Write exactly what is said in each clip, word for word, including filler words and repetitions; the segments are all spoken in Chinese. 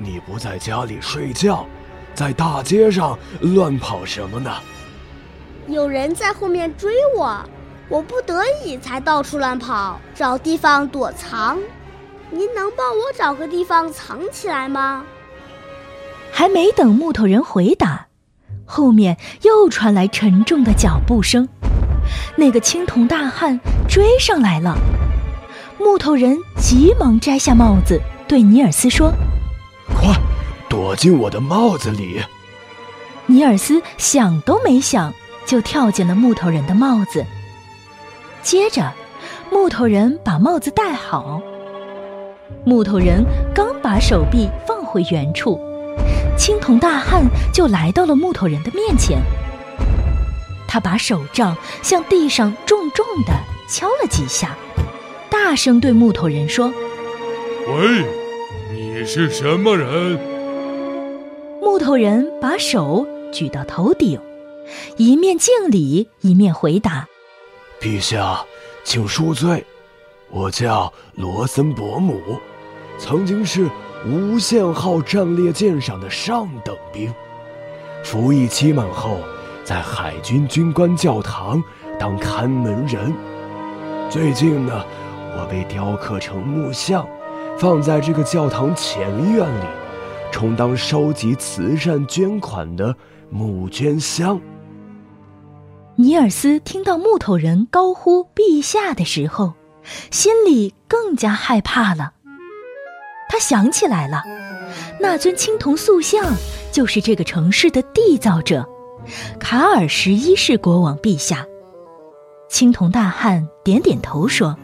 你不在家里睡觉，在大街上乱跑什么呢？ 有人在后面追我，我不得已才到处乱跑，找地方躲藏。您能帮我找个地方藏起来吗？ 还没等木头人回答，后面又传来沉重的脚步声，那个青铜大汉追上来了。木头人急忙摘下帽子，对尼尔斯说： 快躲进我的帽子里。 尼尔斯想都没想，就跳进了木头人的帽子。接着木头人把帽子戴好，木头人刚把手臂放回原处，青铜大汉就来到了木头人的面前。他把手杖向地上重重地敲了几下，大声对木头人说： 喂，你是什么人？ 木头人把手举到头顶，一面敬礼一面回答： 陛下，请恕罪，我叫罗森伯姆，曾经是无限号战列舰上的上等兵，服役期满后在海军军官教堂当看门人。最近呢，我被雕刻成木像，放在这个教堂前院里，充当收集慈善捐款的募捐箱。 尼尔斯听到木头人高呼陛下的时候，心里更加害怕了。他想起来了，那尊青铜塑像就是这个城市的缔造者，卡尔十一世国王陛下。青铜大汉点点头说：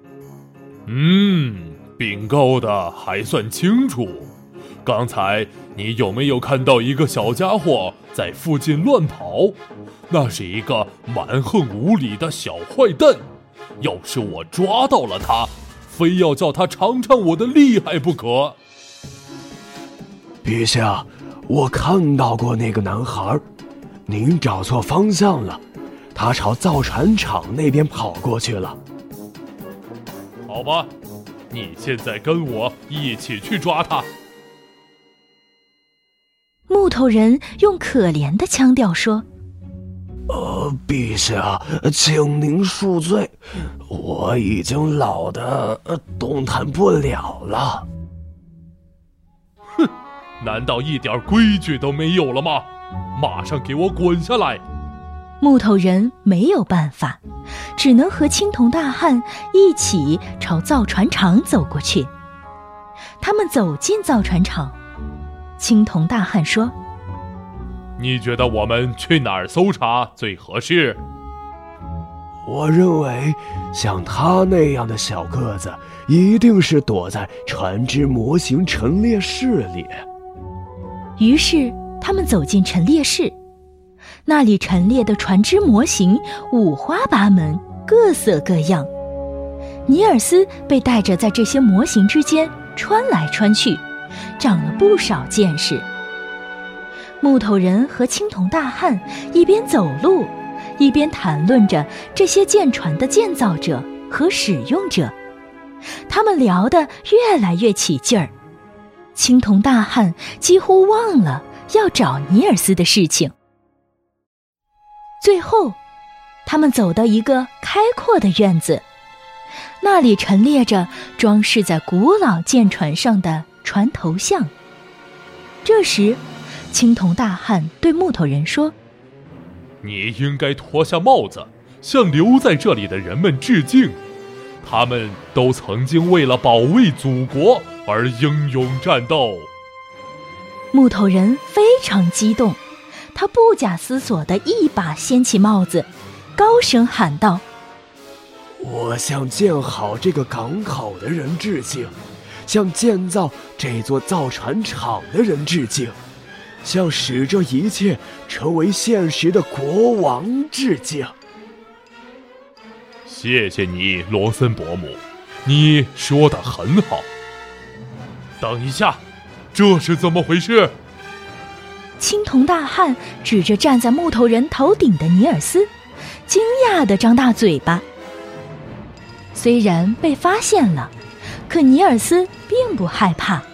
嗯，禀告的还算清楚。刚才你有没有看到一个小家伙在附近乱跑？那是一个蛮横无理的小坏蛋，要是我抓到了他，非要叫他尝尝我的厉害不可。 陛下，我看到过那个男孩，您找错方向了，他朝造船厂那边跑过去了。 好吧，你现在跟我一起去抓他。 木头人用可怜的腔调说： 呃，陛下，请您恕罪，我已经老得动弹不了了。 哼，难道一点规矩都没有了吗？马上给我滚下来！ 木头人没有办法，只能和青铜大汉一起朝造船厂走过去。他们走进造船厂，青铜大汉说： 你觉得我们去哪儿搜查最合适？ 我认为像他那样的小个子一定是躲在船只模型陈列室里。 于是他们走进陈列室，那里陈列的船只模型五花八门，各色各样。尼尔斯被带着在这些模型之间穿来穿去，长了不少见识。木头人和青铜大汉一边走路，一边谈论着这些舰船的建造者和使用者。他们聊得越来越起劲儿，青铜大汉几乎忘了要找尼尔斯的事情。最后，他们走到一个开阔的院子，那里陈列着装饰在古老舰船上的船头像。这时，青铜大汉对木头人说： 你应该脱下帽子，向留在这里的人们致敬。他们都曾经为了保卫祖国而英勇战斗。 木头人非常激动，他不假思索地一把掀起帽子，高声喊道： 我向建好这个港口的人致敬，向建造这座造船厂的人致敬，向使这一切成为现实的国王致敬。 谢谢你，罗森伯姆，你说得很好。等一下，这是怎么回事？ 青铜大汉指着站在木头人头顶的尼尔斯，惊讶地张大嘴巴。虽然被发现了，可尼尔斯并不害怕。